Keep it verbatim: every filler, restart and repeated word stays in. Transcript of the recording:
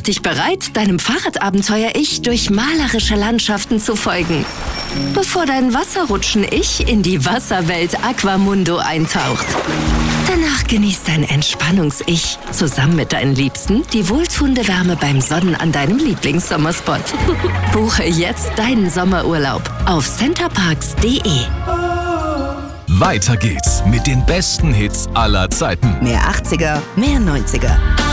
dich bereit, deinem Fahrradabenteuer-Ich durch malerische Landschaften zu folgen, bevor dein Wasserrutschen-Ich in die Wasserwelt Aquamundo eintaucht. Danach genießt dein Entspannungs-Ich zusammen mit deinen Liebsten die wohltuende Wärme beim Sonnen an deinem Lieblingssommerspot. Buche jetzt deinen Sommerurlaub auf centerparks punkt de. Weiter geht's mit den besten Hits aller Zeiten. Mehr achtziger, mehr neunziger.